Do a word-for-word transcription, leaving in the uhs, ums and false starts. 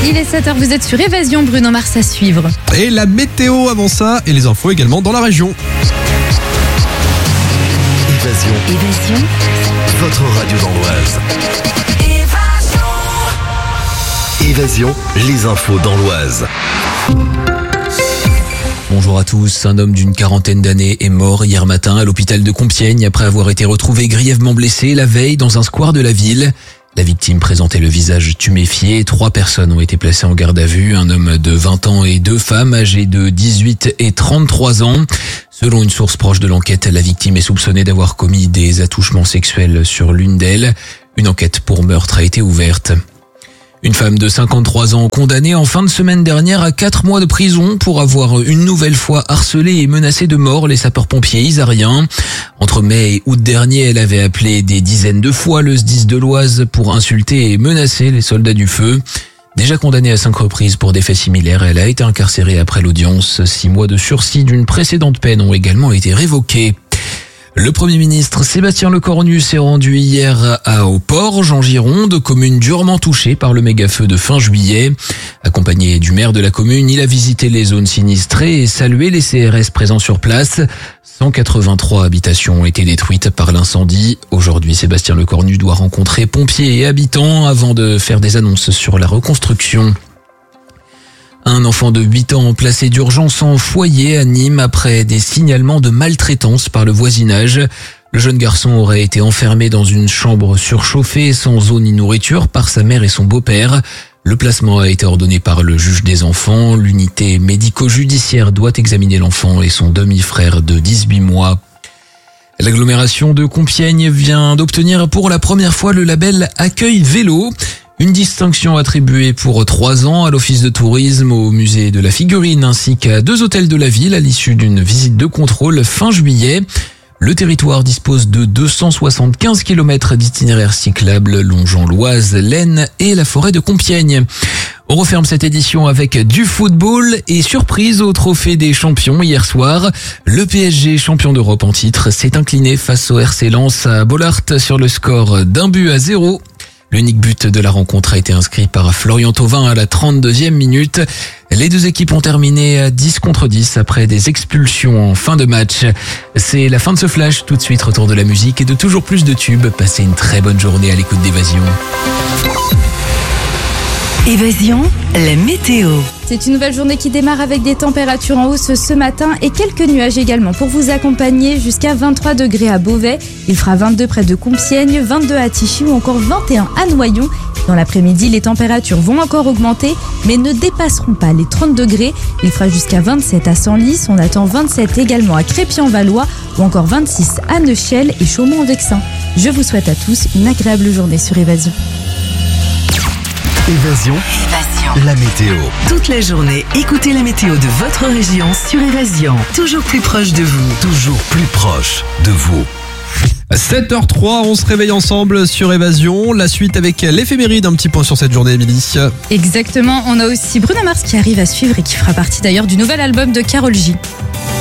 Il est sept heures, vous êtes sur Évasion, Bruno Mars à suivre. Et la météo avant ça, et les infos également dans la région. Évasion. Évasion. Votre radio dans l'Oise. Évasion, les infos dans l'Oise. Bonjour à tous. Un homme d'une quarantaine d'années est mort hier matin à l'hôpital de Compiègne après avoir été retrouvé grièvement blessé la veille dans un square de la ville. La victime présentait le visage tuméfié. Trois personnes ont été placées en garde à vue. Un homme de vingt ans et deux femmes âgées de dix-huit et trente-trois ans. Selon une source proche de l'enquête, la victime est soupçonnée d'avoir commis des attouchements sexuels sur l'une d'elles. Une enquête pour meurtre a été ouverte. Une femme de cinquante-trois ans condamnée en fin de semaine dernière à quatre mois de prison pour avoir une nouvelle fois harcelé et menacé de mort les sapeurs-pompiers isariens. Entre mai et août dernier, elle avait appelé des dizaines de fois le S D I S de l'Oise pour insulter et menacer les soldats du feu. Déjà condamnée à cinq reprises pour des faits similaires, elle a été incarcérée après l'audience. Six mois de sursis d'une précédente peine ont également été révoqués. Le Premier ministre Sébastien Lecornu s'est rendu hier à Haut-Porge, en Gironde, commune durement touchée par le méga-feu de fin juillet. Accompagné du maire de la commune, il a visité les zones sinistrées et salué les C R S présents sur place. cent quatre-vingt-trois habitations ont été détruites par l'incendie. Aujourd'hui, Sébastien Lecornu doit rencontrer pompiers et habitants avant de faire des annonces sur la reconstruction. Un enfant de huit ans placé d'urgence en foyer à Nîmes après des signalements de maltraitance par le voisinage. Le jeune garçon aurait été enfermé dans une chambre surchauffée sans eau ni nourriture par sa mère et son beau-père. Le placement a été ordonné par le juge des enfants. L'unité médico-judiciaire doit examiner l'enfant et son demi-frère de dix-huit mois. L'agglomération de Compiègne vient d'obtenir pour la première fois le label Accueil Vélo. Une distinction attribuée pour trois ans à l'office de tourisme, au musée de la figurine ainsi qu'à deux hôtels de la ville à l'issue d'une visite de contrôle fin juillet. Le territoire dispose de deux cent soixante-quinze kilomètres d'itinéraires cyclables longeant l'Oise, l'Aisne et la forêt de Compiègne. On referme cette édition avec du football et surprise au trophée des champions hier soir. Le P S G, champion d'Europe en titre, s'est incliné face au R C Lens à Bollaert sur le score d'un but à zéro. L'unique but de la rencontre a été inscrit par Florian Thauvin à la trente-deuxième minute. Les deux équipes ont terminé à dix contre dix après des expulsions en fin de match. C'est la fin de ce flash. Tout de suite, retour de la musique et de toujours plus de tubes. Passez une très bonne journée à l'écoute d'Évasion. Évasion, la météo. C'est une nouvelle journée qui démarre avec des températures en hausse ce matin et quelques nuages également pour vous accompagner jusqu'à vingt-trois degrés à Beauvais. Il fera vingt-deux près de Compiègne, vingt-deux à Tichy ou encore vingt et un à Noyon. Dans l'après-midi, les températures vont encore augmenter mais ne dépasseront pas les trente degrés. Il fera jusqu'à vingt-sept à Senlis, on attend vingt-sept également à Crépy-en-Valois ou encore vingt-six à Neuchâtel et Chaumont-en-Vexin. Je vous souhaite à tous une agréable journée sur Évasion. Évasion. Évasion. La météo. Toute la journée, écoutez la météo de votre région sur Évasion. Toujours plus proche de vous. Toujours plus proche de vous. sept heures trois, on se réveille ensemble sur Évasion. La suite avec l'éphéméride, un petit point sur cette journée, Émilie. Exactement, on a aussi Bruno Mars qui arrive à suivre et qui fera partie d'ailleurs du nouvel album de Karol J.